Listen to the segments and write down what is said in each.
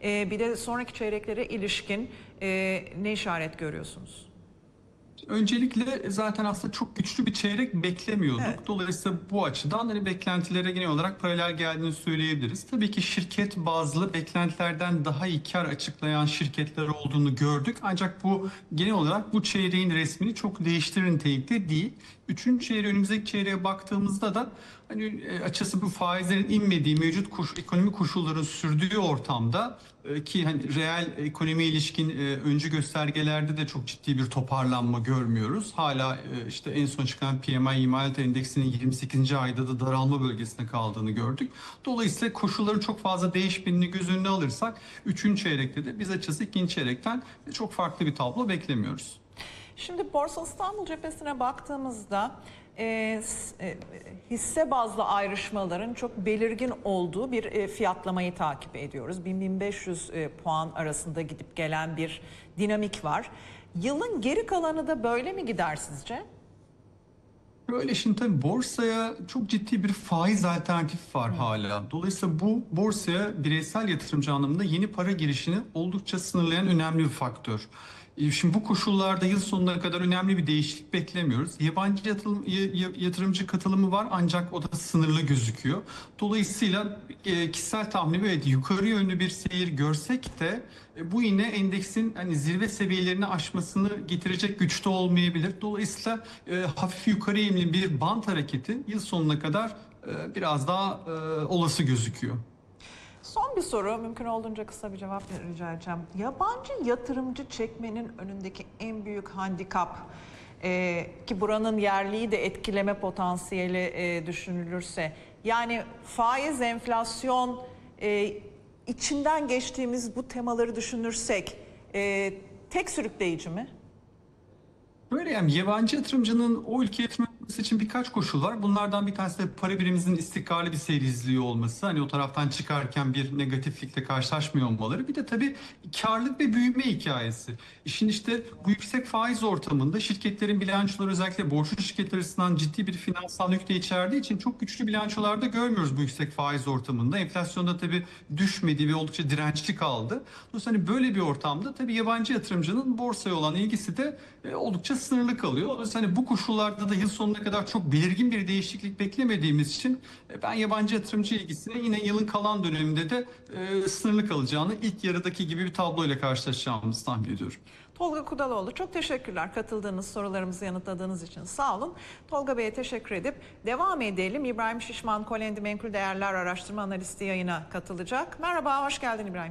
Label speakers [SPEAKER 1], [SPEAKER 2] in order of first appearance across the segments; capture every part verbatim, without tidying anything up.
[SPEAKER 1] E, bir de sonraki çeyreklere ilişkin e, ne işaret görüyorsunuz?
[SPEAKER 2] Öncelikle zaten aslında çok güçlü bir çeyrek
[SPEAKER 1] Evet.
[SPEAKER 2] beklemiyorduk. Dolayısıyla bu açıdan hani beklentilere genel olarak paralel geldiğini söyleyebiliriz. Tabii ki şirket bazlı beklentilerden daha iyi kar açıklayan şirketler olduğunu gördük. Ancak bu genel olarak bu çeyreğin resmini çok değiştirir nitelikte değil. Üçüncü çeyreğe, önümüzdeki çeyreğe baktığımızda da hani e, açıkçası bu faizlerin inmediği, mevcut koş, ekonomi koşulların sürdüğü ortamda e, ki hani reel ekonomiye ilişkin e, öncü göstergelerde de çok ciddi bir toparlanma görmüyoruz. Hala e, işte en son çıkan P M I imalat endeksinin yirmi sekizinci ayda da daralma bölgesinde kaldığını gördük. Dolayısıyla koşulların çok fazla değişmediğini göz önüne alırsak üçüncü çeyrekte de biz açıkçası ikinci çeyrekten çok farklı bir tablo beklemiyoruz.
[SPEAKER 1] Şimdi Borsa İstanbul cephesine baktığımızda e, e, hisse bazlı ayrışmaların çok belirgin olduğu bir e, fiyatlamayı takip ediyoruz. bin bin beş yüz e, puan arasında gidip gelen bir dinamik var. Yılın geri kalanı da böyle mi gider sizce?
[SPEAKER 2] Böyle şimdi tabii borsaya çok ciddi bir faiz alternatif var hala. Dolayısıyla bu borsaya bireysel yatırımcı anlamında yeni para girişini oldukça sınırlayan önemli bir faktör. E, Şimdi bu koşullarda yıl sonuna kadar önemli bir değişiklik beklemiyoruz. Yabancı yatırım, y- yatırımcı katılımı var ancak o da sınırlı gözüküyor. Dolayısıyla e, kişisel tahminim evet yukarı yönlü bir seyir görsek de e, bu yine endeksin hani zirve seviyelerini aşmasını getirecek güçte olmayabilir. Dolayısıyla e, hafif yukarı eğilimli bir bant hareketi yıl sonuna kadar e, biraz daha e, olası gözüküyor.
[SPEAKER 1] Son bir soru, mümkün olduğunca kısa bir cevap rica edeceğim. Yabancı yatırımcı çekmenin önündeki en büyük handikap e, ki buranın yerliyi de etkileme potansiyeli e, düşünülürse, yani faiz, enflasyon, e, içinden geçtiğimiz bu temaları düşünürsek e, tek sürükleyici mi?
[SPEAKER 2] Böyle yani yabancı yatırımcının o ülkeye yatırım yapması için birkaç koşul var. Bunlardan bir tanesi de para birimimizin istikrarlı bir seyir izliyor olması. Hani o taraftan çıkarken bir negatiflikle karşılaşmıyor olmaları. Bir de tabii karlılık ve büyüme hikayesi. İşin işte bu yüksek faiz ortamında şirketlerin bilançoları özellikle borçlu şirketler açısından ciddi bir finansal yükle içerdiği için çok güçlü bilançolarda görmüyoruz bu yüksek faiz ortamında. Enflasyonda tabii düşmedi ve oldukça dirençli kaldı. Dolayısıyla hani böyle bir ortamda tabii yabancı yatırımcının borsaya olan ilgisi de e, oldukça sınırlı kalıyor. Dolayısıyla hani bu koşullarda da yıl sonuna kadar çok belirgin bir değişiklik beklemediğimiz için e, ben yabancı yatırımcı ilgisine yine yılın kalan döneminde de e, sınırlı kalacağını, ilk yarıdaki gibi bir tabloyla karşılaşacağımızı tahmin ediyorum.
[SPEAKER 1] Tolga Kudaloğlu, çok teşekkürler katıldığınız, sorularımızı yanıtladığınız için, sağ olun. Tolga Bey'e teşekkür edip devam edelim. İbrahim Şişman, Kolendi Menkul Değerler Araştırma Analisti yayına katılacak. Merhaba, hoş geldin İbrahim.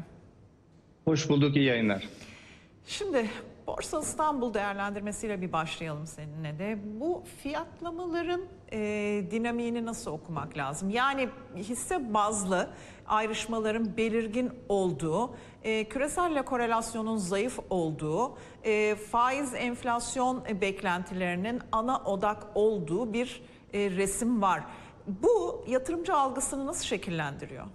[SPEAKER 3] Hoş bulduk, iyi yayınlar.
[SPEAKER 1] Şimdi Borsa İstanbul değerlendirmesiyle bir başlayalım seninle de. Bu fiyatlamaların e, dinamiğini nasıl okumak lazım? Yani hisse bazlı ayrışmaların belirgin olduğu, e, küreselle korelasyonun zayıf olduğu, e, faiz enflasyon beklentilerinin ana odak olduğu bir e, resim var. Bu yatırımcı algısını nasıl şekillendiriyor?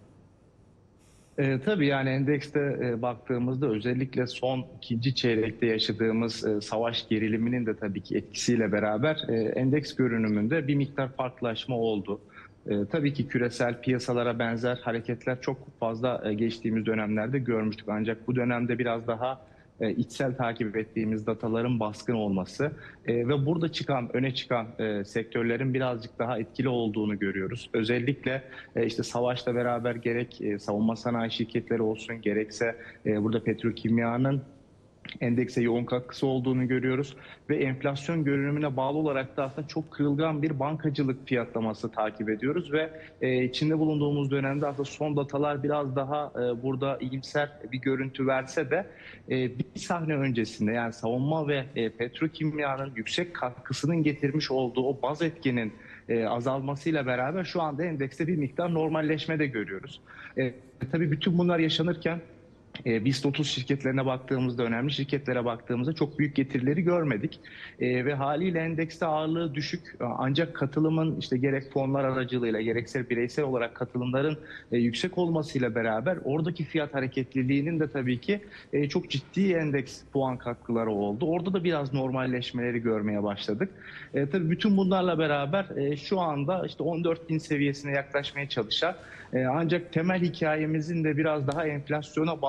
[SPEAKER 3] E, tabii yani endekste e, baktığımızda özellikle son ikinci çeyrekte yaşadığımız e, savaş geriliminin de tabii ki etkisiyle beraber e, endeks görünümünde bir miktar farklılaşma oldu. E, tabii ki küresel piyasalara benzer hareketler çok fazla e, geçtiğimiz dönemlerde görmüştük. Ancak bu dönemde biraz daha e, içsel takip ettiğimiz dataların baskın olması e, ve burada çıkan, öne çıkan e, sektörlerin birazcık daha etkili olduğunu görüyoruz. Özellikle e, işte savaşla beraber gerek e, savunma sanayi şirketleri olsun, gerekse e, burada petrokimyanın endekse yoğun katkısı olduğunu görüyoruz ve enflasyon görünümüne bağlı olarak da aslında çok kırılgan bir bankacılık fiyatlaması takip ediyoruz ve e, içinde bulunduğumuz dönemde aslında son datalar biraz daha e, burada iyimser bir görüntü verse de e, bir sahne öncesinde yani savunma ve e, petrokimyanın yüksek katkısının getirmiş olduğu o baz etkinin e, azalmasıyla beraber şu anda endekste bir miktar normalleşme de görüyoruz. E, tabii bütün bunlar yaşanırken E, BIST otuz şirketlerine baktığımızda, önemli şirketlere baktığımızda çok büyük getirileri görmedik. E, ve haliyle endekste ağırlığı düşük. Ancak katılımın işte gerek fonlar aracılığıyla gerekse bireysel olarak katılımların e, yüksek olmasıyla beraber oradaki fiyat hareketliliğinin de tabii ki e, çok ciddi endeks puan katkıları oldu. Orada da biraz normalleşmeleri görmeye başladık. E, tabii bütün bunlarla beraber e, şu anda işte on dört bin seviyesine yaklaşmaya çalışan e, ancak temel hikayemizin de biraz daha enflasyona bağlı